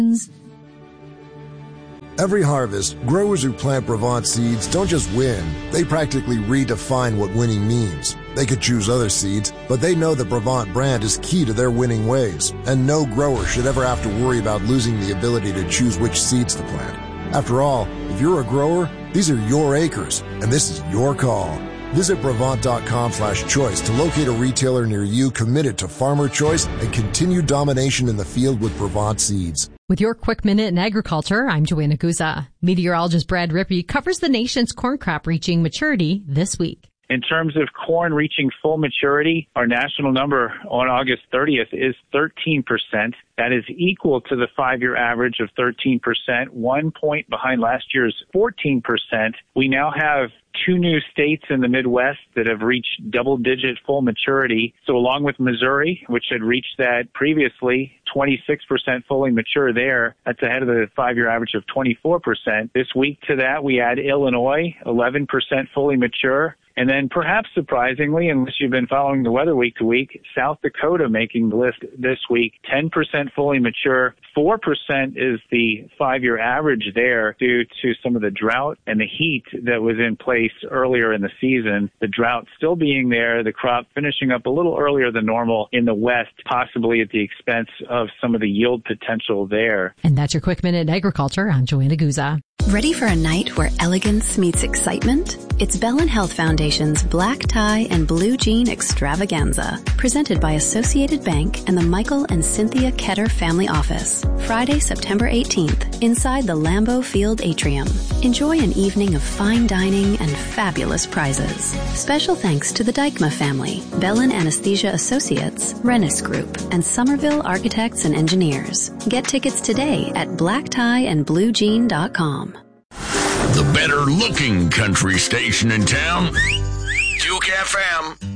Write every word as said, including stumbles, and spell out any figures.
Every harvest, growers who plant Brevant seeds don't just win, they practically redefine what winning means. They could choose other seeds, but they know the Brevant brand is key to their winning ways, and no grower should ever have to worry about losing the ability to choose which seeds to plant. After all, if you're a grower, these are your acres, and this is your call. Visit Brevant.com slash choice to locate a retailer near you committed to farmer choice and continued domination in the field with Brevant seeds. With your quick minute in agriculture, I'm Joanna Guza. Meteorologist Brad Rippey covers the nation's corn crop reaching maturity this week. In terms of corn reaching full maturity, our national number on August thirtieth is thirteen percent. That is equal to the five-year average of thirteen percent, one point behind last year's fourteen percent. We now have two new states in the Midwest that have reached double-digit full maturity. So along with Missouri, which had reached that previously, twenty-six percent fully mature there. That's ahead of the five-year average of twenty-four percent. This week to that, we add Illinois, eleven percent fully mature. And then perhaps surprisingly, unless you've been following the weather week to week, South Dakota making the list this week, ten percent fully mature. four percent is the five-year average there due to some of the drought and the heat that was in place earlier in the season. The drought still being there, the crop finishing up a little earlier than normal in the West, possibly at the expense of some of the yield potential there. And that's your Quick Minute in Agriculture. I'm Joanna Guza. Ready for a night where elegance meets excitement? It's Bell and Health Foundation's Black Tie and Blue Jean Extravaganza, presented by Associated Bank and the Michael and Cynthia Ketter Family Office. Friday, September eighteenth, inside the Lambeau Field Atrium. Enjoy an evening of fine dining and fabulous prizes. Special thanks to the Dykma family, Bellin Anesthesia Associates, Rennis Group, and Somerville Architects and Engineers. Get tickets today at black tie and blue jean dot com. The better looking country station in town, Duke F M.